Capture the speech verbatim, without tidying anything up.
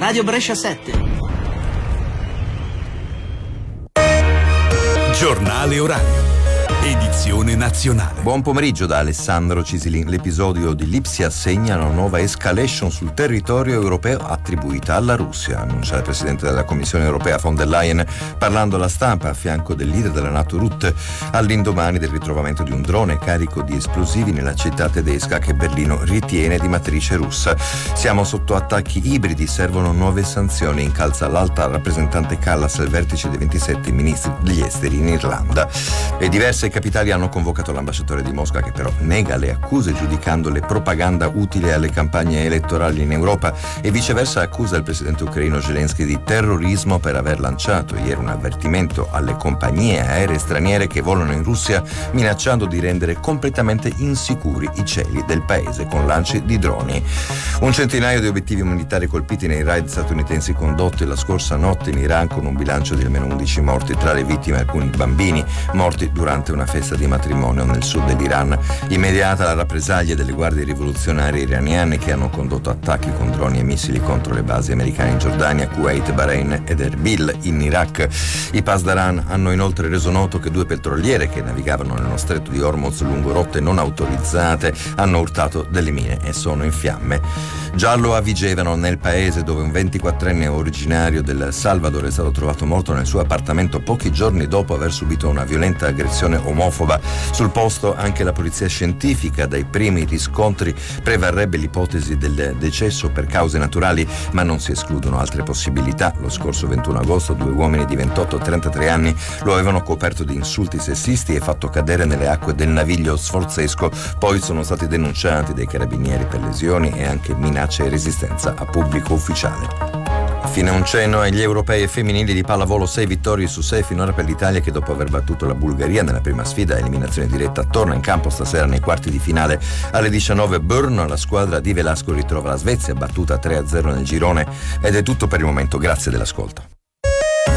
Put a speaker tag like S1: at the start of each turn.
S1: Radio Brescia sette.
S2: Giornale orario. Edizione nazionale.
S3: Buon pomeriggio da Alessandro Cisilin. L'episodio di Lipsia segna una nuova escalation sul territorio europeo attribuita alla Russia, annuncia il presidente della Commissione europea von der Leyen parlando alla stampa a fianco del leader della NATO Rutte all'indomani del ritrovamento di un drone carico di esplosivi nella città tedesca che Berlino ritiene di matrice russa. Siamo sotto attacchi ibridi, servono nuove sanzioni, incalza l'alta rappresentante Callas al vertice dei ventisette ministri degli esteri in Irlanda. E diverse capitali hanno convocato l'ambasciatore di Mosca, che però nega le accuse giudicandole propaganda utile alle campagne elettorali in Europa, e viceversa accusa il presidente ucraino Zelensky di terrorismo per aver lanciato ieri un avvertimento alle compagnie aeree straniere che volano in Russia, minacciando di rendere completamente insicuri i cieli del paese con lanci di droni. Un centinaio di obiettivi militari colpiti nei raid statunitensi condotti la scorsa notte in Iran, con un bilancio di almeno undici morti, tra le vittime alcuni bambini morti durante una festa di matrimonio nel sud dell'Iran. Immediata la rappresaglia delle guardie rivoluzionarie iraniane, che hanno condotto attacchi con droni e missili contro le basi americane in Giordania, Kuwait, Bahrain ed Erbil in Iraq. I Pasdaran hanno inoltre reso noto che due petroliere che navigavano nello stretto di Hormuz lungo rotte non autorizzate hanno urtato delle mine e sono in fiamme. Giallo a Vigevano, nel paese dove un ventiquattrenne originario del Salvador è stato trovato morto nel suo appartamento pochi giorni dopo aver subito una violenta aggressione omofoba. Sul posto anche la polizia scientifica. Dai primi riscontri prevarrebbe l'ipotesi del decesso per cause naturali, ma non si escludono altre possibilità. Lo scorso ventuno agosto due uomini di ventotto e trentatré anni lo avevano coperto di insulti sessisti e fatto cadere nelle acque del naviglio sforzesco. Poi sono stati denunciati dai carabinieri per lesioni e anche minacce e resistenza a pubblico ufficiale. Fine un cenno agli europei femminili di pallavolo, sei vittorie su sei finora per l'Italia, che dopo aver battuto la Bulgaria nella prima sfida a eliminazione diretta torna in campo stasera nei quarti di finale alle diciannove. Brno, la squadra di Velasco ritrova la Svezia battuta tre a zero nel girone. Ed è tutto per il momento, grazie dell'ascolto.